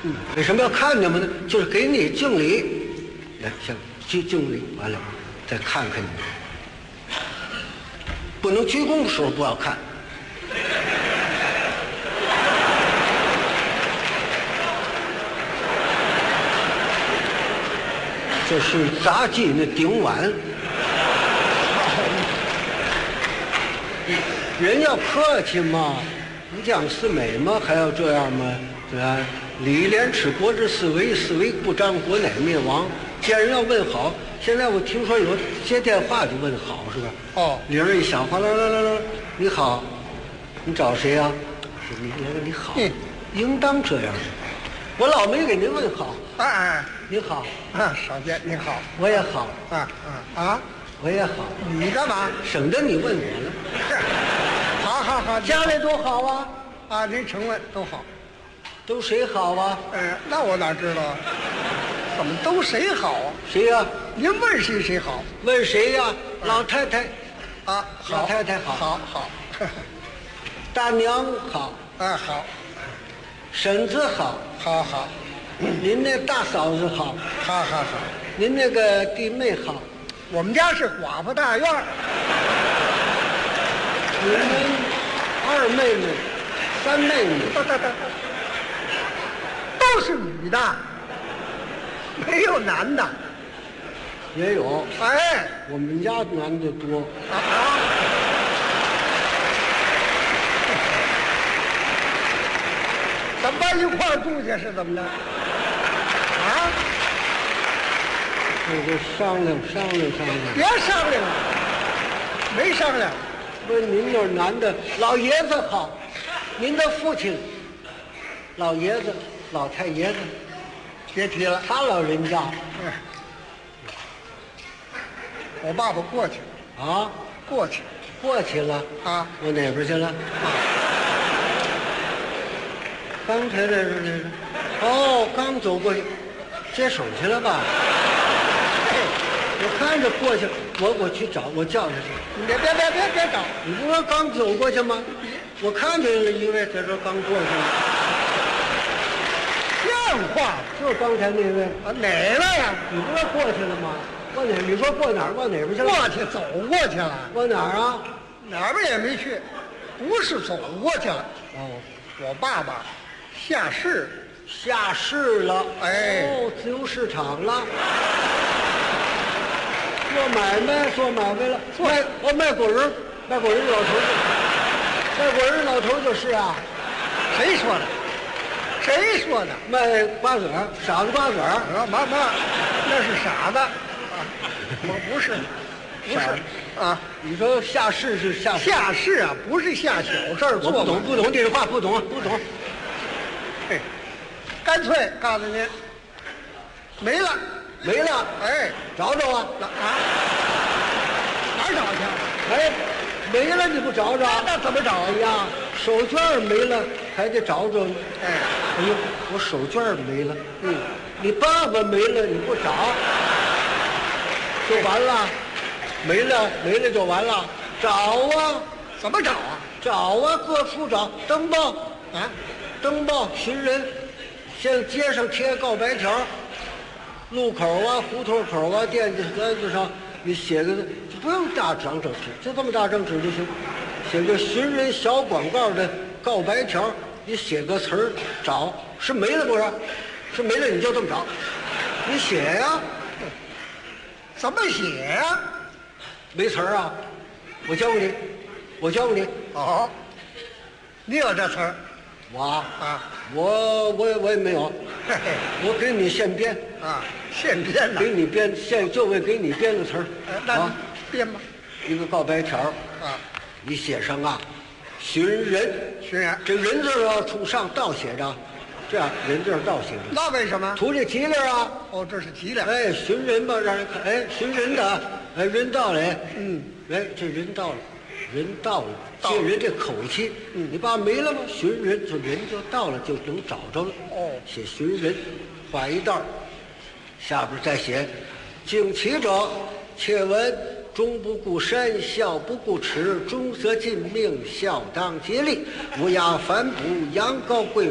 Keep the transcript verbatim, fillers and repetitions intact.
嗯，为什么要看见我呢？就是给你敬礼，来，行，敬敬礼完了，再看看你。不能鞠躬的时候不要看。这是杂技那顶碗。人要客气嘛，吾将四美嘛，还要这样吗？对吧？礼廉耻国之四维，四维不张，国乃灭亡。见人要问好，现在我听说有接电话就问好，是吧？ 哦， 铃儿一响，哗啦啦啦啦，你好，你找谁呀、啊？是你那个你好， 嗯， 应当这样。我老没给您问好。 哎哎， 你好， 啊，少见，你好， 我也好， 啊啊啊， 我也好， 你干嘛？ 省得你问我了。 好好好， 家里多好啊， 啊，您承问都好。 都谁好啊？ 哎，那我哪知道啊？怎么都谁好啊？ 谁呀、啊？ 您问谁谁好？ 问谁呀、啊？老太太， 啊， 老太太好， 好好。 大娘好， 啊好， 婶子好， 好好， 您那大嫂子好， 好好好。 您那个弟妹好， 我们家是寡妇大院儿。 你们二妹妹、三妹妹， 等等等，都是女的，没有男的。 也有。 哎， 我们家男的多。 啊啊！咱们一块儿住去是怎么着？啊？ 这个商量商量商量。 别商量了，没商量。 不是您那儿男的，老爷子好，您的父亲，老爷子、老太爷子， 别提了。 他老人家哎，我爸爸过去了， 啊， 过去过去了啊。 我哪边去了？刚才来着来着，哦，刚走过去，接手去了吧？我看着过去，我我去找，我叫他去。 你别别别别别找， 你不说刚走过去吗？我看见了一位在这刚过去了， 像话吗？ 就是刚才那位。 啊，哪位呀？ 你不是过去了吗？往哪？你说过哪儿？往哪边去了？ 过去走过去了， 往哪儿啊？ 哪边也没去，不是走过去了。 哦， 我爸爸下市， 下市了。 哎哦，自由市场了。做买卖，做买卖了。卖哦，卖果仁，卖果仁老头子，卖果仁老头就是啊。 谁说的？谁说的？ 卖瓜子儿，傻子瓜子儿。 啊，妈妈，那是傻子，啊，我不是，不傻是啊。 你说下市是下市？ 下市啊，不是下小事儿我不懂， 做买不懂这话，不懂，不懂。 嘿，干脆告诉您，没了。 没了， 哎， 找找啊！ 哪啊？哪儿找去？ 哎，没了你不找找？ 那怎么找哎呀，手绢没了，还得找找呢。 哎， 哎呦，我手绢没了。嗯，你爸爸没了，你不找，就完了。没了，没了就完了。找啊， 怎么找啊？ 找啊，各处找，登报啊，登报寻人，现街上贴告白条。路口啊，胡同口啊，店子杆子上，你写个，不用大张整纸，就这么大张纸就行。写个寻人小广告的告白条，你写个词儿找，是没了不是？是没了你就这么找，你写呀、啊， 怎么写呀？ 没词儿啊，我教你，我教你。 哦，你有这词儿我啊？ 我我也我也没有， 嘿嘿我给你现编， 啊，现编的。 给你编现就为给你编的词儿哎，那啊。 你编吧。 一个告白条啊， 你写上啊，寻人， 寻人。 这人字儿要从上倒写着，这样人字儿倒写着， 那为什么？ 图这提溜啊。 哦，这是吉良。 哎，寻人吧，让人看，哎，寻人的，哎，人到了，哎， 嗯， 哎，这人到了，人到了， 到了借人这口气， 嗯你把没了吗？寻人就人就到了，就能找着了。 哦写寻人，画一道儿，下边再写，惊奇者，且闻终不顾身，笑不顾齿，终则尽命，孝当竭力，无涯反哺，阳高贵。